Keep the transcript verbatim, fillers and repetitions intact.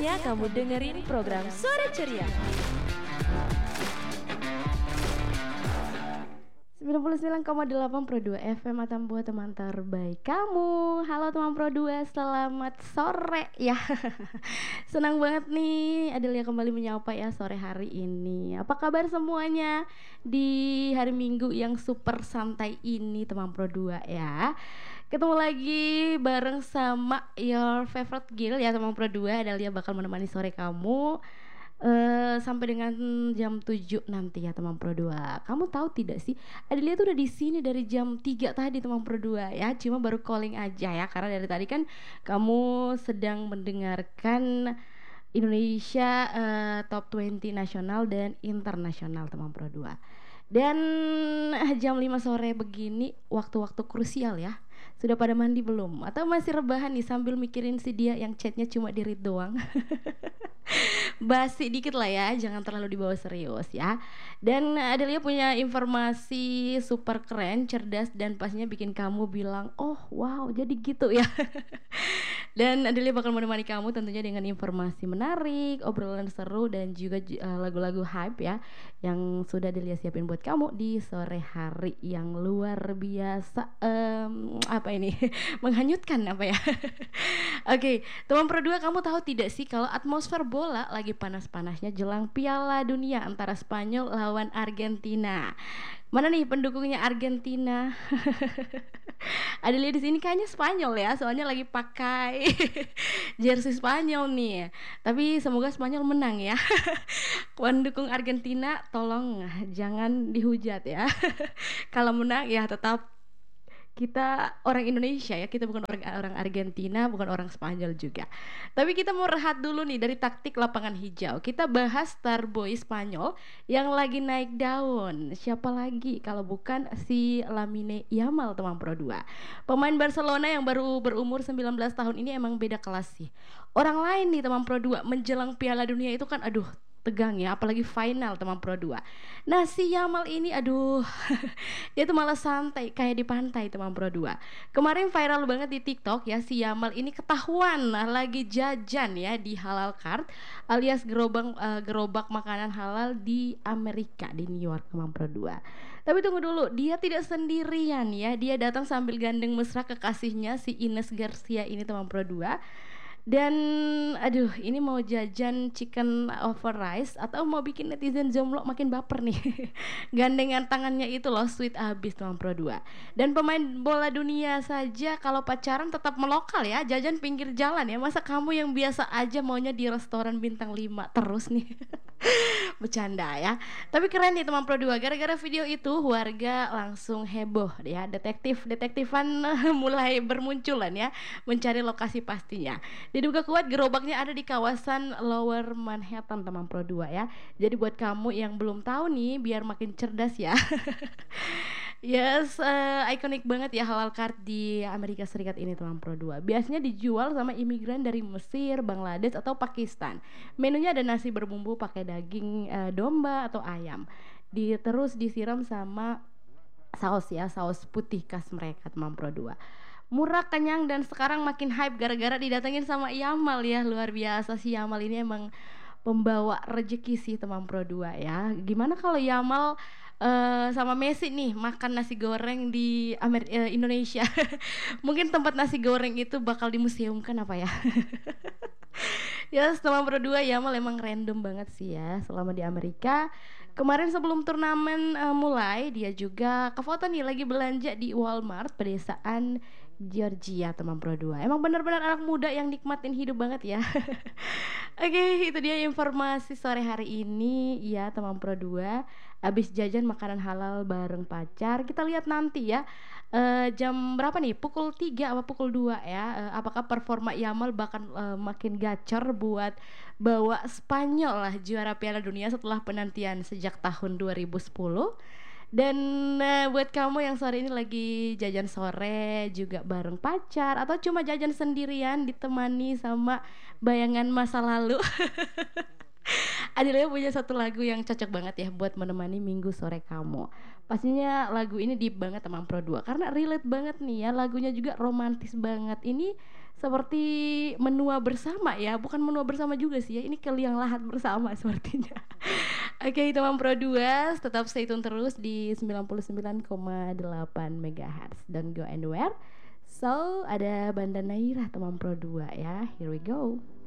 Saatnya kamu dengerin program Sore Ceria. sembilan puluh sembilan koma delapan Pro dua F M Atam buat teman terbaik kamu. Halo teman Pro dua, selamat sore ya. Senang banget nih Adelia kembali menyapa ya sore hari ini. Apa kabar semuanya di hari Minggu yang super santai ini teman Pro dua ya. Ketemu lagi bareng sama your favorite girl ya teman Pro dua. Adelia bakal menemani sore kamu Uh, sampai dengan jam tujuh nanti ya teman Pro dua. Kamu tahu tidak sih, Adelia tuh udah di sini dari jam tiga tadi teman Pro dua ya. Cuma baru calling aja ya karena dari tadi kan kamu sedang mendengarkan Indonesia uh, Top dua puluh nasional dan internasional teman Pro dua. Dan jam lima sore begini waktu-waktu krusial ya. Sudah pada mandi belum? Atau masih rebahan nih sambil mikirin si dia yang chatnya cuma di read doang? Basi dikit lah ya, jangan terlalu dibawa serius ya. Dan Adelia punya informasi super keren, cerdas dan pastinya bikin kamu bilang, oh wow jadi gitu ya. Dan Adelia bakal menemani kamu tentunya dengan informasi menarik, obrolan seru dan juga uh, lagu-lagu hype ya yang sudah Adelia siapin buat kamu di sore hari yang luar biasa um, apa ini menghanyutkan apa ya. Oke, okay, teman Pro dua, kamu tahu tidak sih kalau atmosfer bola lagi panas-panasnya jelang Piala Dunia antara Spanyol lawan Argentina. Mana nih pendukungnya Argentina? Ada lihat di sini kayaknya Spanyol ya, soalnya lagi pakai jersey Spanyol nih. Tapi semoga Spanyol menang ya. Pendukung Argentina tolong jangan dihujat ya. Kalau menang ya tetap kita orang Indonesia ya, kita bukan orang orang Argentina, bukan orang Spanyol juga. Tapi kita mau rehat dulu nih dari taktik lapangan hijau. Kita bahas Starboy Spanyol yang lagi naik daun. Siapa lagi kalau bukan si Lamine Yamal teman Pro dua. Pemain Barcelona yang baru berumur sembilan belas tahun ini emang beda kelas sih. Orang lain nih teman Pro dua menjelang Piala Dunia itu kan aduh tegang ya, apalagi final teman Pro dua. Nah si Yamal ini aduh dia tuh malah santai kayak di pantai teman Pro dua. Kemarin viral banget di TikTok ya, si Yamal ini ketahuan lah lagi jajan ya di halal cart alias gerobak uh, gerobak makanan halal di Amerika, di New York teman Pro dua. Tapi tunggu dulu, dia tidak sendirian ya, dia datang sambil gandeng mesra kekasihnya si Ines Garcia ini teman Pro dua. Dan aduh ini mau jajan chicken over rice atau mau bikin netizen jomblo makin baper nih. Gandengan tangannya itu loh sweet abis teman Pro dua. Dan pemain bola dunia saja kalau pacaran tetap melokal ya, jajan pinggir jalan ya. Masa kamu yang biasa aja maunya di restoran bintang lima terus nih. Bercanda ya. Tapi keren nih teman Pro dua, gara-gara video itu warga langsung heboh ya. Detektif-detektifan mulai bermunculan ya, mencari lokasi pastinya. Diduga kuat gerobaknya ada di kawasan Lower Manhattan teman Pro dua ya. Jadi buat kamu yang belum tahu nih, biar makin cerdas ya. Yes, uh, ikonik banget ya halal cart di Amerika Serikat ini teman Pro dua. Biasanya dijual sama imigran dari Mesir, Bangladesh atau Pakistan. Menunya ada nasi berbumbu pakai daging uh, domba atau ayam. Di, terus disiram sama saus ya, saus putih khas mereka teman Pro dua. Murah, kenyang, dan sekarang makin hype gara-gara didatengin sama Yamal ya. Luar biasa sih Yamal ini emang pembawa rezeki sih teman Pro dua ya. Gimana kalau Yamal uh, sama Messi nih makan nasi goreng di Amer- uh, Indonesia? Mungkin tempat nasi goreng itu bakal dimuseumkan apa ya. Ya yes, teman Pro dua, Yamal emang random banget sih ya selama di Amerika. Kemarin sebelum turnamen uh, mulai, dia juga kefoto nih lagi belanja di Walmart pedesaan Georgia teman Pro dua. Emang benar-benar anak muda yang nikmatin hidup banget ya. Oke, okay, itu dia informasi sore hari ini ya teman Pro dua. Abis jajan makanan halal bareng pacar, kita lihat nanti ya uh, jam berapa nih, pukul tiga apa pukul dua ya, uh, apakah performa Yamal bahkan uh, makin gacor buat bawa Spanyol lah juara Piala Dunia setelah penantian sejak tahun dua ribu sepuluh. Dan uh, buat kamu yang sore ini lagi jajan sore juga bareng pacar atau cuma jajan sendirian ditemani sama bayangan masa lalu, Adelia punya satu lagu yang cocok banget ya buat menemani minggu sore kamu. Pastinya lagu ini deep banget sama Pro dua karena relate banget nih ya, lagunya juga romantis banget. Ini seperti menua bersama ya, bukan menua bersama juga sih ya, ini ke liang lahat bersama sepertinya. Oke, teman Pro dua, tetap stay tune terus di sembilan puluh sembilan koma delapan megahertz. Don't go anywhere. So, ada Banda Nairah teman Pro dua ya. Here we go.